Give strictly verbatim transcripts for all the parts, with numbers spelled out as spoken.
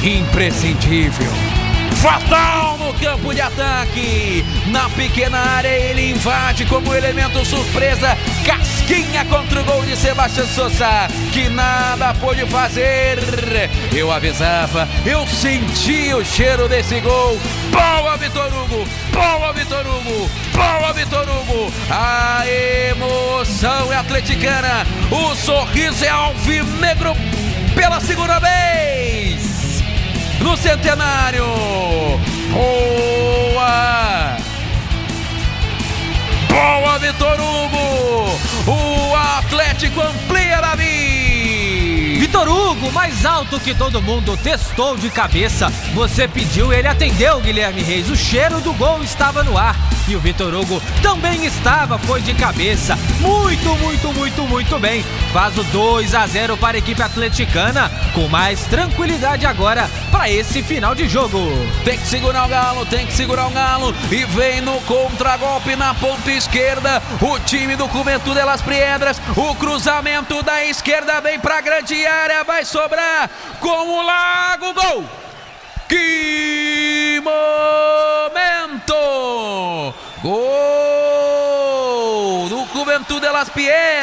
imprescindível. Fatal no campo de ataque, na pequena área ele invade como elemento surpresa, casquinha contra o gol de Sebastião Sosa, que nada pôde fazer. Eu avisava, eu senti o cheiro desse gol. Boa, Vitor Hugo, boa, Vitor Hugo, boa, Vitor Hugo. A emoção é atleticana, o sorriso é alvinegro pela segunda vez no centenário. Boa! Boa, Vitor Hugo! O Atlético amplia, Davi! Vitor Hugo, mais alto que todo mundo, testou de cabeça. Você pediu, ele atendeu, Guilherme Reis. O cheiro do gol estava no ar. E o Vitor Hugo também estava, foi de cabeça. Muito, muito, muito, muito bem. Faz o dois a zero para a equipe atleticana, com mais tranquilidade agora para esse final de jogo. Tem que segurar o Galo, tem que segurar o Galo. E vem no contragolpe na ponta esquerda o time do Juventude de Las Piedras. O cruzamento da esquerda vem para a grande área, vai sobrar com o Lago. Gol! Que momento! Gol do Juventude de Las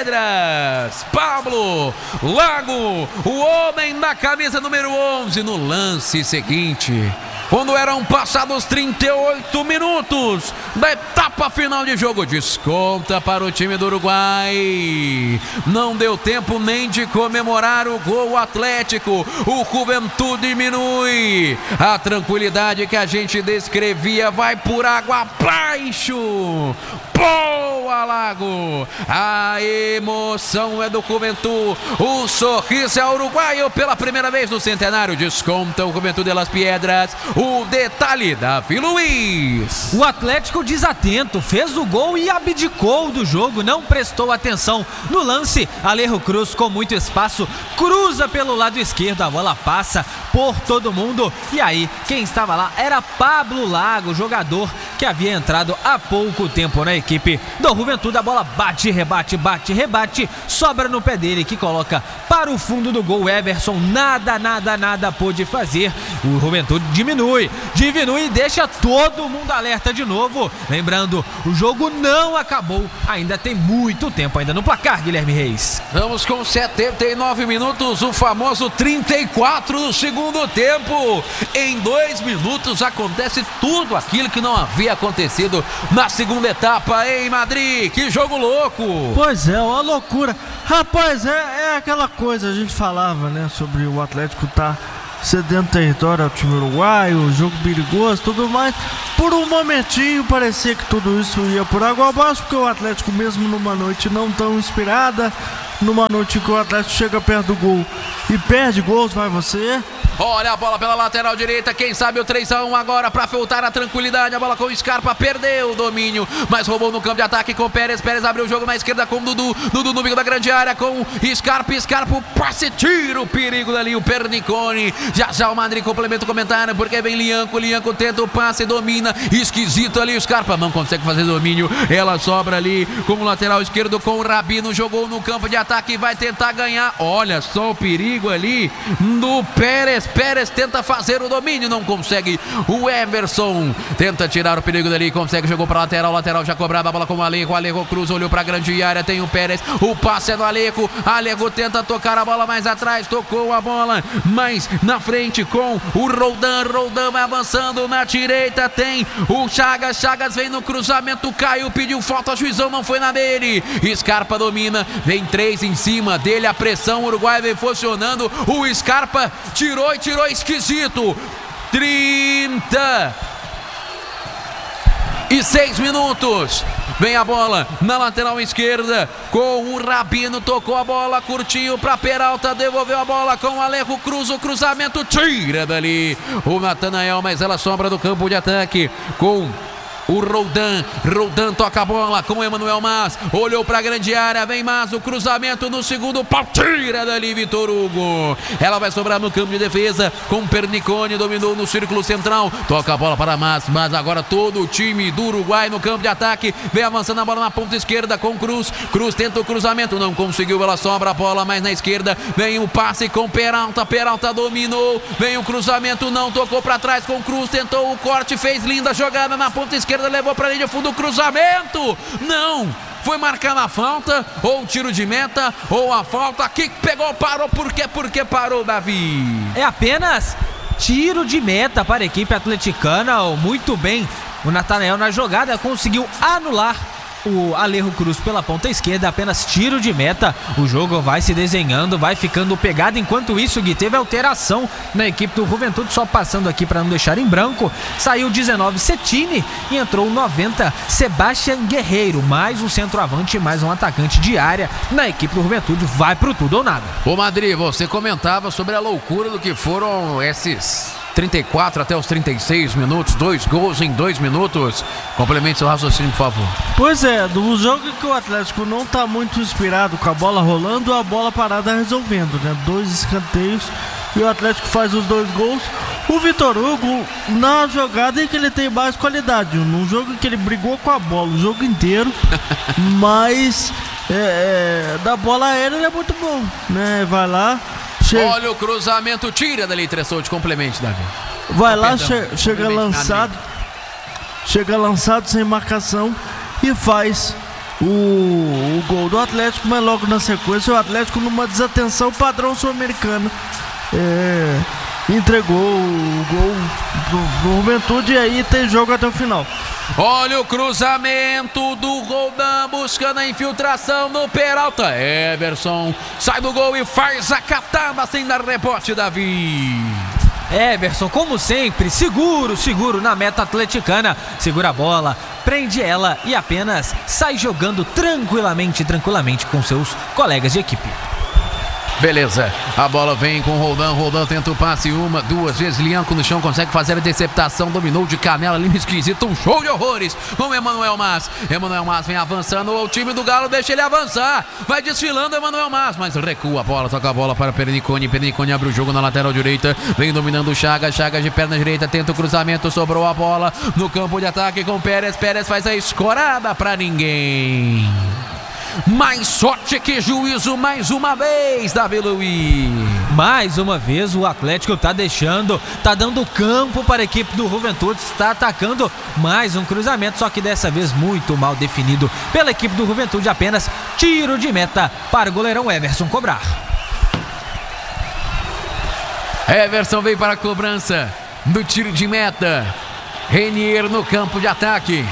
Piedras. Pablo Lago, o homem da camisa número onze, no lance seguinte, quando eram passados trinta e oito minutos da etapa final de jogo. Desconta para o time do Uruguai. Não deu tempo nem de comemorar o gol Atlético. O Juventude diminui. A tranquilidade que a gente descrevia vai por água abaixo. Boa, Lago! A emoção é do Juventude. O sorriso é uruguaio pela primeira vez no centenário. Desconta o Juventude de Las Piedras. O detalhe, Davi Luiz. O Atlético desatento, fez o gol e abdicou do jogo, não prestou atenção no lance. Alejo Cruz, com muito espaço, cruza pelo lado esquerdo, a bola passa por todo mundo. E aí, quem estava lá era Pablo Lago, jogador que havia entrado há pouco tempo na equipe do Juventude. A bola bate, rebate, bate, rebate, sobra no pé dele, que coloca para o fundo do gol. Everson nada, nada, nada pôde fazer. O Juventude diminui, diminui e deixa todo mundo alerta de novo. Lembrando, o jogo não acabou, ainda tem muito tempo ainda no placar, Guilherme Reis. Vamos com setenta e nove minutos, o famoso trinta e quatro do segundo tempo. Em dois minutos acontece tudo aquilo que não havia acontecido na segunda etapa em Madrid. Que jogo louco! Pois é, uma loucura. Rapaz, é, é aquela coisa, a gente falava, né, sobre o Atlético tá cedendo território ao time uruguaio, jogo perigoso, tudo mais. Por um momentinho parecia que tudo isso ia por água abaixo, porque o Atlético, mesmo numa noite não tão inspirada, numa noite que o Atlético chega perto do gol e perde gols, vai você. Olha a bola pela lateral direita, quem sabe o três a um agora para voltar a tranquilidade. A bola com o Scarpa, perdeu o domínio, mas roubou no campo de ataque com o Pérez. Pérez abriu o jogo na esquerda com o Dudu. Dudu no bico da grande área com o Scarpa. Scarpa, o passe, tira o perigo dali, o Pernicone. Já já o Madrid complementa o comentário, porque vem Lianco. Lianco tenta o passe, domina. Esquisito ali, o Scarpa não consegue fazer domínio. Ela sobra ali com o lateral esquerdo com o Rabino. Jogou no campo de ataque, vai tentar ganhar. Olha só o perigo ali do Pérez. Pérez tenta fazer o domínio, não consegue. O Everson tenta tirar o perigo dali, consegue, jogou para lateral, lateral já cobrada, a bola com o Alejo, Alejo Cruz, olhou para a grande área, tem o Pérez, o passe é do Alejo, Alejo tenta tocar a bola mais atrás, tocou a bola mais na frente com o Roldan, Roldan vai avançando na direita, tem o Chagas, Chagas vem no cruzamento, caiu, pediu falta, juizão não foi na dele, Scarpa domina, vem três em cima dele, a pressão, o Uruguai vem funcionando, o Scarpa tirou e tirou esquisito. Trinta e seis minutos. Vem a bola na lateral esquerda com o Rabino, tocou a bola, curtiu para Peralta, devolveu a bola com o Alejo Cruz, o cruzamento, tira dali o Natanael, mas ela sobra do campo de ataque com O Roldan, Roldan toca a bola com o Emanuel Mas, olhou para a grande área, vem Mas, o cruzamento no segundo pau, tira dali Vitor Hugo. Ela vai sobrar no campo de defesa com Pernicone, dominou no círculo central, toca a bola para Mas, mas agora todo o time do Uruguai no campo de ataque, vem avançando a bola na ponta esquerda com Cruz, Cruz tenta o cruzamento, não conseguiu, ela sobra a bola, mas na esquerda vem o passe com Peralta, Peralta dominou, vem o cruzamento, não tocou para trás com Cruz, tentou o corte, fez linda jogada na ponta esquerda, levou para a linha de fundo, o cruzamento, não, foi marcar na falta, ou tiro de meta, ou a falta, que pegou, parou, por quê, por que parou, Davi? É apenas tiro de meta para a equipe atleticana, muito bem, o Natanael na jogada conseguiu anular o Alejo Cruz pela ponta esquerda, apenas tiro de meta. O jogo vai se desenhando, vai ficando pegado. Enquanto isso, Gui, teve alteração na equipe do Juventude, só passando aqui para não deixar em branco. Saiu dezenove Cetini e entrou noventa Sebastián Guerreiro, mais um centroavante, mais um atacante de área na equipe do Juventude. Vai pro tudo ou nada. Ô Madri, você comentava sobre a loucura do que foram esses trinta e quatro até os trinta e seis minutos, dois gols em dois minutos. Complemente seu raciocínio, por favor. Pois é, do jogo que o Atlético não tá muito inspirado com a bola rolando, a bola parada resolvendo, né? Dois escanteios e o Atlético faz os dois gols. O Vitor Hugo, na jogada em que ele tem mais qualidade, num jogo em que ele brigou com a bola o jogo inteiro, mas é, é, da bola aérea ele é muito bom, né? Vai lá, chega... Olha o cruzamento, tira dali, Tressou de complemento, Davi. Vai lá, che chega lançado, chega lançado sem marcação e faz o, o gol do Atlético, mas logo na sequência o Atlético, numa desatenção padrão sul-americana, é, entregou o gol pro, pro Juventude, e aí tem jogo até o final. Olha o cruzamento do Roldan buscando a infiltração no Peralta. Everson sai do gol e faz a catada sem dar rebote, Davi. Everson, como sempre, seguro, seguro na meta atleticana. Segura a bola, prende ela e apenas sai jogando tranquilamente, tranquilamente com seus colegas de equipe. Beleza, a bola vem com o Roldan, Roldan tenta o passe uma, duas vezes, Lianco no chão, consegue fazer a interceptação, dominou de canela, ali esquisito, um show de horrores com o Emanuel Mas. Emanuel Mas vem avançando, o time do Galo deixa ele avançar, vai desfilando Emanuel Mas, mas recua a bola, toca a bola para Pernicone, Pernicone abre o jogo na lateral direita, vem dominando o Chagas, Chagas de perna direita, tenta o cruzamento, sobrou a bola no campo de ataque com Pérez, Pérez faz a escorada para ninguém. Mais sorte que juízo mais uma vez, Davi Luiz. Mais uma vez o Atlético tá deixando, tá dando campo para a equipe do Juventude, está atacando mais um cruzamento, só que dessa vez muito mal definido pela equipe do Juventude, apenas tiro de meta para o goleirão Everson cobrar. Everson vem para a cobrança do tiro de meta. Renier no campo de ataque.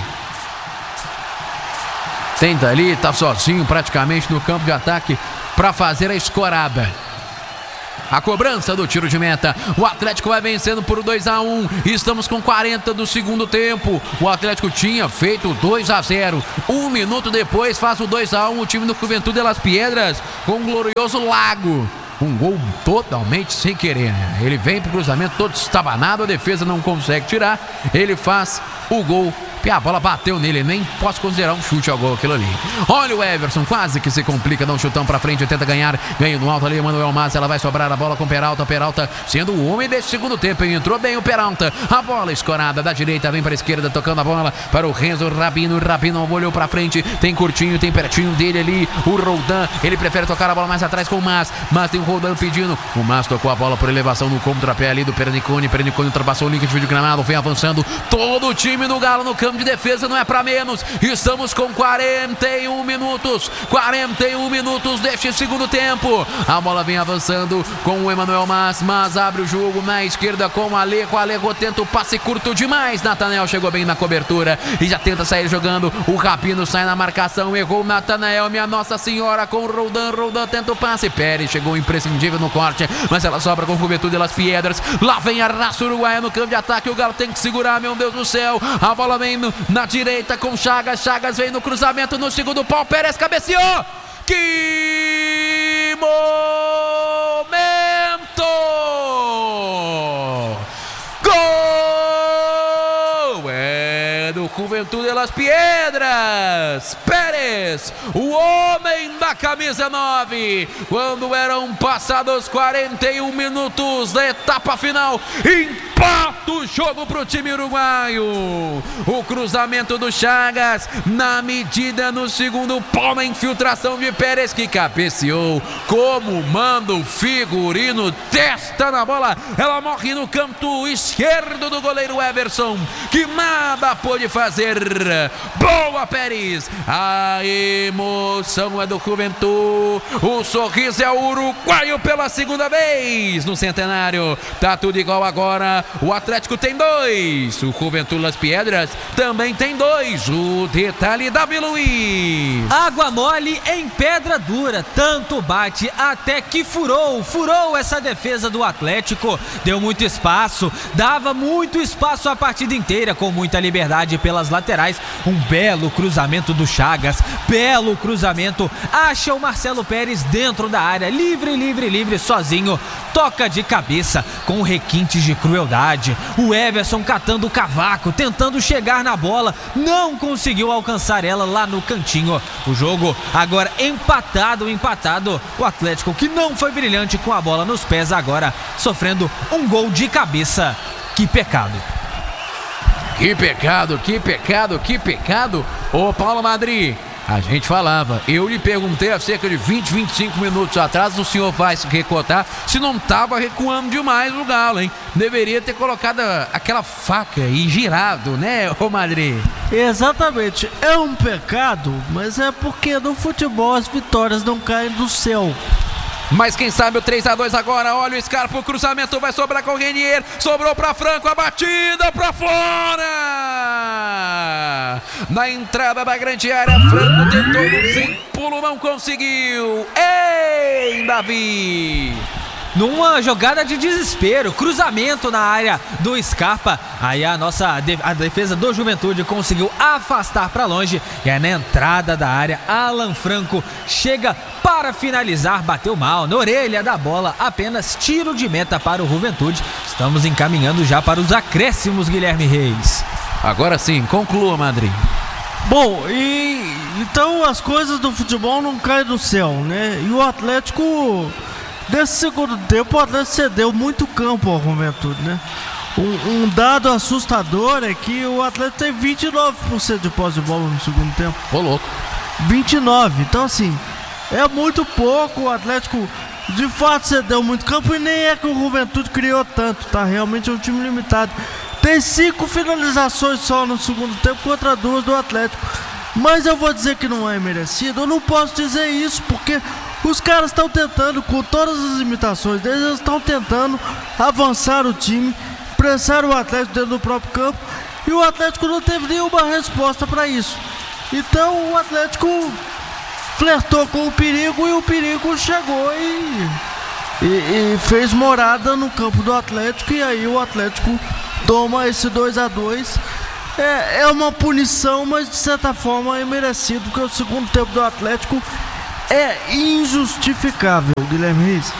Tenta ali, tá sozinho praticamente no campo de ataque para fazer a escorada. A cobrança do tiro de meta. O Atlético vai vencendo por dois a um. Estamos com quarenta do segundo tempo. O Atlético tinha feito dois a zero. Um minuto depois faz o dois a um. O time do Juventude de Las Piedras com o glorioso Lago. Um gol totalmente sem querer. Ele vem pro cruzamento todo estabanado. A defesa não consegue tirar. Ele faz o gol. E a bola bateu nele, nem posso considerar um chute ao gol aquilo ali. Olha o Everson, quase que se complica, dá um chutão pra frente, tenta ganhar, ganha no alto ali, Emanuel Mas, ela vai sobrar a bola com Peralta, Peralta sendo o homem desse segundo tempo, entrou bem o Peralta, a bola escorada da direita, vem pra esquerda, tocando a bola para o Renzo Rabino, Rabino olhou pra frente, tem curtinho, tem pertinho dele ali, o Roldan, ele prefere tocar a bola mais atrás com o Mas, Mas tem o Roldan pedindo, o Mas tocou a bola por elevação no contrapé ali do Pernicone, Pernicone ultrapassou o link de granada, vem avançando, todo o time do Galo no campo de defesa, não é pra menos. Estamos com quarenta e um minutos, quarenta e um minutos deste segundo tempo. A bola vem avançando com o Emanuel Mas, Mas abre o jogo na esquerda com o Alejo, Alejo tenta o passe curto demais, Natanael chegou bem na cobertura e já tenta sair jogando, o Rabino sai na marcação, errou o Natanael, minha Nossa Senhora, com o Roldan, Roldan tenta o passe, Pérez chegou imprescindível no corte, mas ela sobra com o Juventude de Las Piedras, lá vem a raça uruguaia no campo de ataque, o Galo tem que segurar, meu Deus do céu, a bola vem no, na direita com Chagas, Chagas vem no cruzamento no segundo pau, Pérez cabeceou, que momento, gol, é do o Juventude Las Piedras. Pérez, o homem da camisa nove. Quando eram passados quarenta e um minutos da etapa final, empata o jogo para o time uruguaio. O cruzamento do Chagas, na medida no segundo pau, na infiltração de Pérez, que cabeceou como manda o figurino, testa na bola, ela morre no canto esquerdo do goleiro Everson, que nada pôde fazer. Boa, Pérez, a emoção é do Juventude, o sorriso é o uruguaio pela segunda vez no centenário. Tá tudo igual agora, o Atlético tem dois, o Juventude Las Piedras também tem dois. O detalhe, Davi Luiz. Água mole em pedra dura, tanto bate até que furou, furou essa defesa do Atlético, deu muito espaço, dava muito espaço a partida inteira, com muita liberdade pelas laterais. Um belo cruzamento do Chagas, belo cruzamento, acha o Marcelo Pérez dentro da área, livre, livre, livre, sozinho, toca de cabeça com requintes de crueldade. O Everson catando o cavaco, tentando chegar na bola, não conseguiu alcançar ela lá no cantinho. O jogo agora empatado, empatado. O Atlético, que não foi brilhante com a bola nos pés, agora sofrendo um gol de cabeça. Que pecado. Que pecado, que pecado, que pecado. Ô Paulo Madri, a gente falava, eu lhe perguntei há cerca de vinte, vinte e cinco minutos atrás, o senhor vai se recotar, se não estava recuando demais o Galo, hein? Deveria ter colocado aquela faca e girado, né, ô Madri? Exatamente, é um pecado, mas é porque no futebol as vitórias não caem do céu. Mas quem sabe o três a dois agora, olha o Scarpa, o cruzamento vai sobrar com o Renier, sobrou para Franco, a batida para fora! Na entrada da grande área, Franco tentou sem pulo, não conseguiu. Ei, Davi! Numa jogada de desespero, cruzamento na área do Scarpa, aí a nossa a defesa do Juventude conseguiu afastar para longe, e aí na entrada da área, Alan Franco chega para finalizar, bateu mal na orelha da bola, apenas tiro de meta para o Juventude. Estamos encaminhando já para os acréscimos, Guilherme Reis. Agora sim, conclua, Madri. Bom, e então as coisas do futebol não caem do céu, né? E o Atlético, nesse segundo tempo, o Atlético cedeu muito campo ao Juventude, né? Um, um dado assustador é que o Atlético tem vinte e nove por cento de posse de bola no segundo tempo. Ô, louco. vinte e nove, então assim, é muito pouco. O Atlético de fato cedeu muito campo, e nem é que o Juventude criou tanto, tá? Realmente é um time limitado. Tem cinco finalizações só no segundo tempo contra duas do Atlético. Mas eu vou dizer que não é merecido. Eu não posso dizer isso porque os caras estão tentando, com todas as limitações deles, eles estão tentando avançar o time, pressar o Atlético dentro do próprio campo, e o Atlético não teve nenhuma resposta para isso. Então o Atlético flertou com o perigo, e o perigo chegou e, e, e fez morada no campo do Atlético, e aí o Atlético toma esse dois a dois. É, é uma punição, mas de certa forma é merecido, porque o segundo tempo do Atlético é injustificável, Guilherme Reis.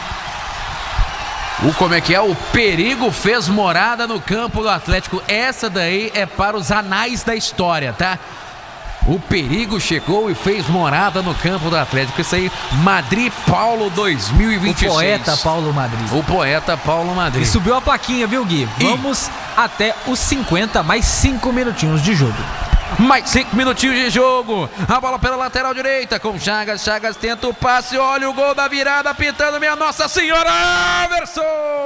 O como é que é? O perigo fez morada no campo do Atlético. Essa daí é para os anais da história, tá? O perigo chegou e fez morada no campo do Atlético. Isso aí, Madri Paulo dois mil e vinte e seis. O poeta Paulo Madri. O poeta Paulo Madri. E subiu a plaquinha, viu, Gui? Vamos e... até os cinquenta, mais cinco minutinhos de jogo. Mais cinco minutinhos de jogo. A bola pela lateral direita com Chagas. Chagas tenta o passe. Olha o gol da virada pintando, minha Nossa Senhora. Everson!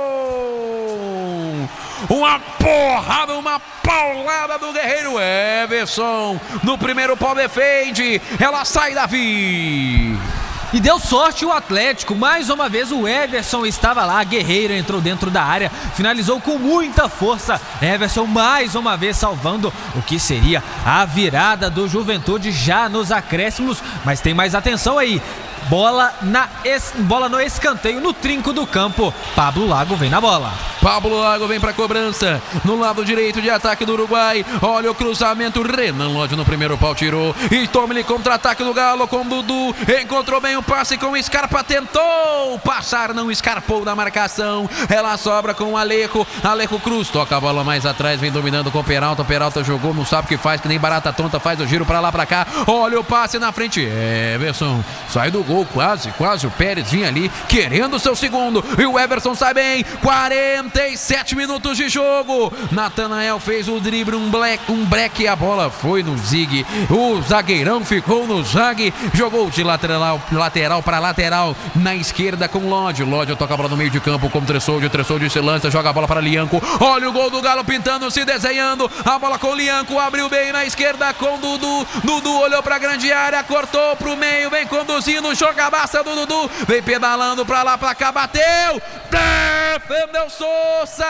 Uma porrada, uma paulada do guerreiro Everson. No primeiro pau defende. Ela sai, Davi. E deu sorte o Atlético, mais uma vez o Everson estava lá, Guerreiro entrou dentro da área, finalizou com muita força, Everson mais uma vez salvando o que seria a virada do Juventude já nos acréscimos, mas tem mais atenção aí, bola, na es... bola no escanteio, no trinco do campo, Pablo Lago vem na bola. Pablo Lago vem para cobrança no lado direito de ataque do Uruguai. Olha o cruzamento, Renan Lodge no primeiro pau tirou e toma-lhe contra-ataque do Galo com Dudu. Encontrou bem o passe com o Scarpa, tentou passar, não escarpou da marcação. Ela sobra com o Alejo. Alejo Cruz toca a bola mais atrás, vem dominando com o Peralta. Peralta jogou, não sabe o que faz, que nem barata tonta, faz o giro para lá, para cá. Olha o passe na frente, Everson sai do gol, quase, quase o Pérez vinha ali querendo o seu segundo e o Everson sai bem. Quarenta e sete minutos de jogo. Natanael fez o drible, um black, um break, a bola foi no Zig. O zagueirão ficou no Zag, jogou de lateral, lateral para lateral na esquerda com Lodge. Lodge toca a bola no meio de campo com o Tressoldi. O Tressoldi se lança, joga a bola para Lianco. Olha o gol do Galo pintando, se desenhando. A bola com o Lianco, abriu bem na esquerda com Dudu. Dudu olhou para a grande área, cortou para o meio, vem conduzindo, joga a massa do Dudu, vem pedalando para lá, para cá, bateu, defendeu Sousa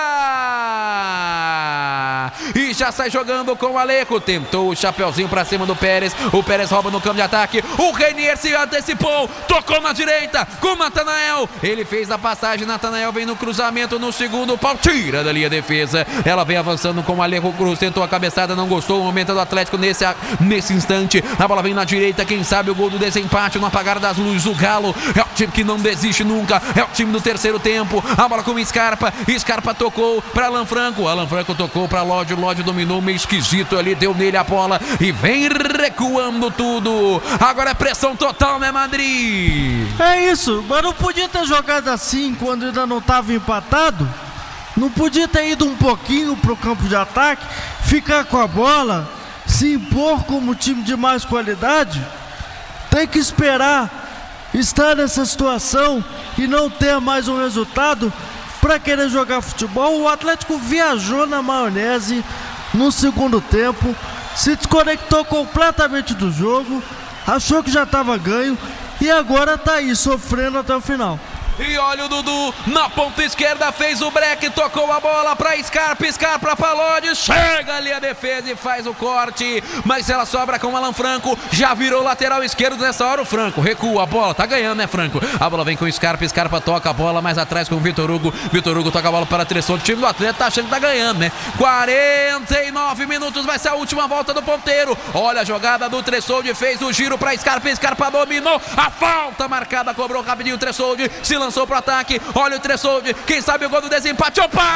e já sai jogando com o Alejo. Tentou o chapeuzinho para cima do Pérez. O Pérez rouba no campo de ataque. O Reinier se antecipou, tocou na direita com o Natanael. Ele fez a passagem. Natanael vem no cruzamento no segundo pau, tira dali a defesa. Ela vem avançando com o Alejo Cruz. Tentou a cabeçada, não gostou. O momento do Atlético nesse, nesse instante. A bola vem na direita. Quem sabe o gol do desempate no apagar das luzes. O Galo é o time que não desiste nunca. É o time do terceiro tempo. A bola com o Scarpa. Scarpa tocou para Alan Franco. Alan Franco tocou para Lodge. Lodge dominou meio esquisito ali, deu nele a bola e vem recuando tudo. Agora é pressão total, né, Madrid? É isso, mas não podia ter jogado assim quando ainda não estava empatado? Não podia ter ido um pouquinho pro campo de ataque, ficar com a bola, se impor como time de mais qualidade? Tem que esperar estar nessa situação e não ter mais um resultado para querer jogar futebol. O Atlético viajou na maionese no segundo tempo, se desconectou completamente do jogo, achou que já estava ganho e agora tá aí sofrendo até o final. E olha o Dudu na ponta esquerda, fez o break, tocou a bola para Scarpa, Scarpa para Lodge, chega ali a defesa e faz o corte, mas ela sobra com o Alan Franco, já virou lateral esquerdo nessa hora. O Franco recua a bola, tá ganhando, né, Franco? A bola vem com o Scarpa, Scarpa toca a bola mais atrás com o Vitor Hugo, Vitor Hugo toca a bola para Tressoldi. O time do Atlético tá achando que tá ganhando, né? quarenta e nove minutos, vai ser a última volta do ponteiro. Olha a jogada do Tressoldi, fez o giro para Scarpa, Scarpa dominou, a falta marcada, cobrou rapidinho o Tressoldi, se lançou pro ataque, olha o Tressoldi, quem sabe o gol do desempate, opa!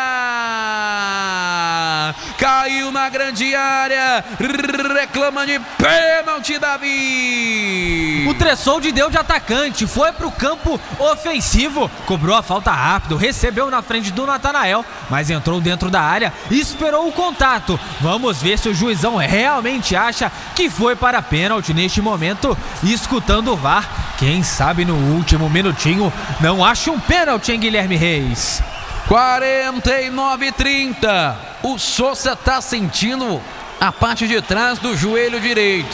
Caiu na grande área, reclama de pênalti, Davi. O Tressoldi deu de atacante, foi pro campo ofensivo, cobrou a falta rápido, recebeu na frente do Natanael, mas entrou dentro da área e esperou o contato. Vamos ver se o juizão realmente acha que foi para pênalti neste momento, escutando o V A R. Quem sabe no último minutinho não acha um pênalti, hein, Guilherme Reis? quarenta e nove a trinta. O Sousa tá sentindo a parte de trás do joelho direito.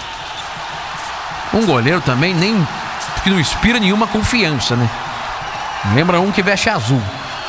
Um goleiro também nem que não inspira nenhuma confiança, né? Lembra um que veste azul.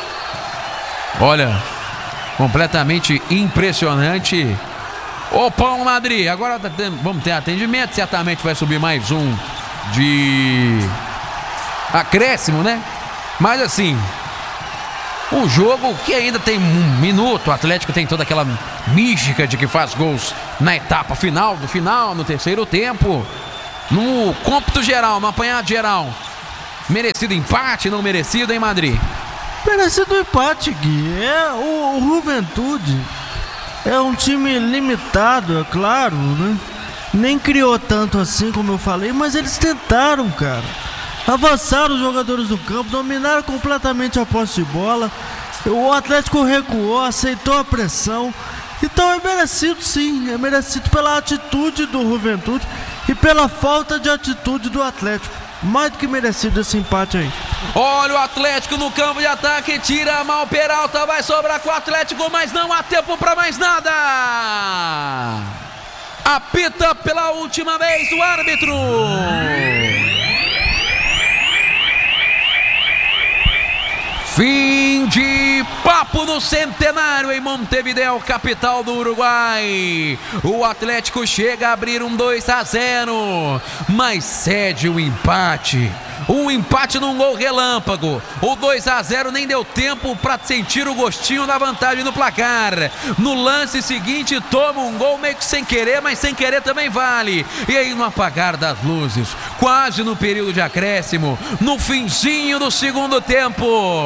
Olha, completamente impressionante. Ô, Paulo Madrid, agora vamos ter atendimento. Certamente vai subir mais um de acréscimo, né? Mas assim, um jogo que ainda tem um minuto. O Atlético tem toda aquela mística de que faz gols na etapa final, do final, no terceiro tempo. No cômputo geral, no apanhado geral, merecido empate, não merecido, em Madrid? Merecido empate, Gui. É, o, o Juventude é um time limitado, é claro, né? Nem criou tanto assim, como eu falei, mas eles tentaram, cara. Avançaram os jogadores do campo, dominaram completamente a posse de bola. O Atlético recuou, aceitou a pressão. Então é merecido, sim, é merecido pela atitude do Juventude e pela falta de atitude do Atlético. Mais do que merecido esse empate aí. Olha o Atlético no campo de ataque, tira mal Peralta, vai sobrar com o Atlético, mas não há tempo para mais nada. Apita pela última vez o árbitro. Fim de papo no Centenário em Montevideo, capital do Uruguai. O Atlético chega a abrir um dois a zero, mas cede o empate. Um empate num gol relâmpago. O dois a zero nem deu tempo para sentir o gostinho da vantagem no placar. No lance seguinte, toma um gol meio que sem querer, mas sem querer também vale. E aí no apagar das luzes, quase no período de acréscimo, no finzinho do segundo tempo,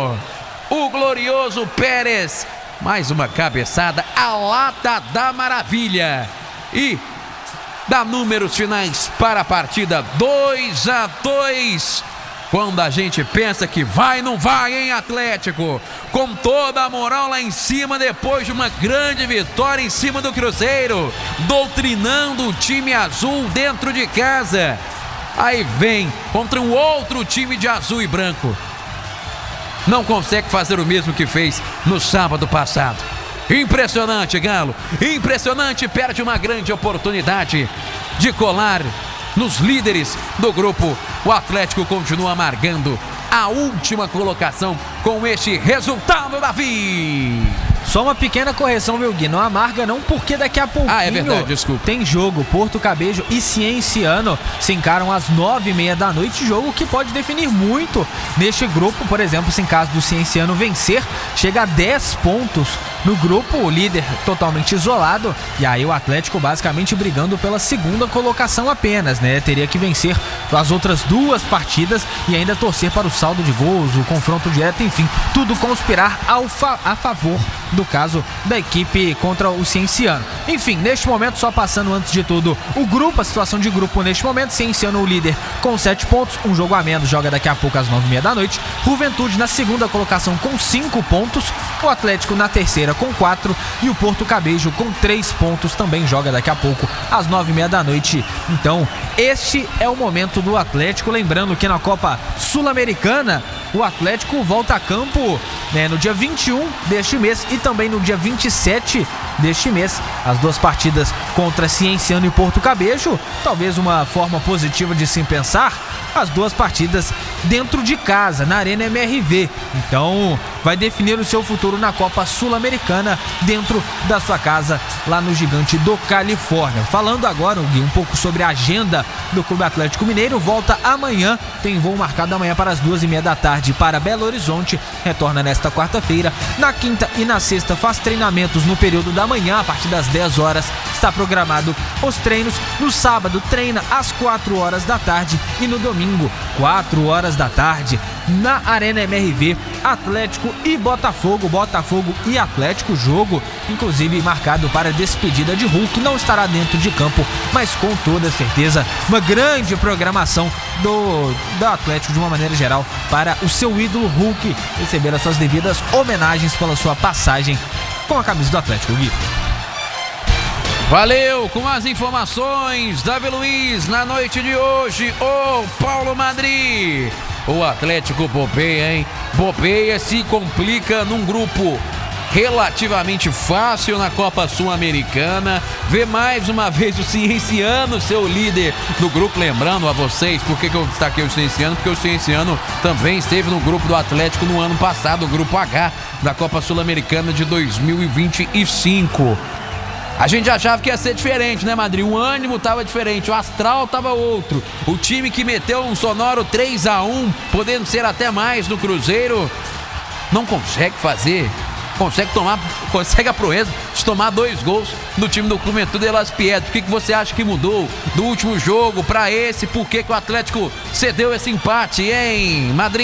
o glorioso Pérez, mais uma cabeçada, a lata da maravilha. E dá números finais para a partida, dois a dois. Quando a gente pensa que vai, não vai, hein, Atlético? Com toda a moral lá em cima, depois de uma grande vitória em cima do Cruzeiro, doutrinando o time azul dentro de casa. Aí vem contra um outro time de azul e branco. Não consegue fazer o mesmo que fez no sábado passado. Impressionante, Galo. Impressionante, perde uma grande oportunidade de colar nos líderes do grupo. O Atlético continua amargando a última colocação com este resultado, Davi. Só uma pequena correção, viu, Gui? Não amarga não, porque daqui a pouquinho ah, é verdade, desculpa. Tem jogo. Porto Cabejo e Cienciano se encaram às nove e meia da noite. Jogo que pode definir muito neste grupo. Por exemplo, se em caso do Cienciano vencer, chega a dez pontos no grupo, o líder totalmente isolado. E aí o Atlético basicamente brigando pela segunda colocação apenas, né? Teria que vencer as outras duas partidas e ainda torcer para o saldo de gols, o confronto direto, enfim, tudo conspirar ao fa- a favor do caso da equipe contra o Cienciano. Enfim, neste momento, só passando antes de tudo o grupo, a situação de grupo neste momento: Cienciano o líder com sete pontos, um jogo a menos, joga daqui a pouco às nove e meia da noite. Juventude na segunda colocação com cinco pontos, o Atlético na terceira com quatro e o Porto Cabejo com três pontos, também joga daqui a pouco às nove e meia da noite. Então, este é o momento do Atlético. Lembrando que na Copa Sul-Americana o Atlético volta a campo, né, no dia vinte e um deste mês e também no dia vinte e sete deste mês. As duas partidas contra Cienciano e Porto Cabejo, talvez uma forma positiva de se pensar, as duas partidas dentro de casa, na Arena M R V. Então vai definir o seu futuro na Copa Sul-Americana dentro da sua casa, lá no Gigante do Califórnia. Falando agora, Gui, um pouco sobre a agenda do Clube Atlético Mineiro. Volta amanhã, tem voo marcado amanhã para as duas e meia da tarde para Belo Horizonte, retorna nesta quarta-feira. Na quinta e na sexta faz treinamentos no período da manhã, a partir das dez horas está programado os treinos. No sábado treina às quatro horas da tarde e no domingo, quatro horas da tarde, na Arena M R V, Atlético e Botafogo, Botafogo e Atlético, jogo inclusive marcado para a despedida de Hulk. Não estará dentro de campo, mas com toda certeza uma grande programação do, do Atlético de uma maneira geral para o seu ídolo Hulk receber as suas devidas homenagens pela sua passagem com a camisa do Atlético, Gui. Valeu, com as informações, Davi Luiz, na noite de hoje, o Paulo Madri. O Atlético bobeia, hein? Bobeia, se complica num grupo relativamente fácil na Copa Sul-Americana. Vê mais uma vez o Cienciano, seu líder do grupo. Lembrando a vocês, por que que eu destaquei o Cienciano? Porque o Cienciano também esteve no grupo do Atlético no ano passado, o grupo H da Copa Sul-Americana de dois mil e vinte e cinco. A gente achava que ia ser diferente, né, Madri? O ânimo tava diferente, o astral tava outro. O time que meteu um sonoro três a um, podendo ser até mais no Cruzeiro, não consegue fazer, consegue tomar, consegue a proeza de tomar dois gols do time do Juventude de Las Piedras. O que, que você acha que mudou do último jogo para esse? Por que que o Atlético cedeu esse empate, hein, Madri?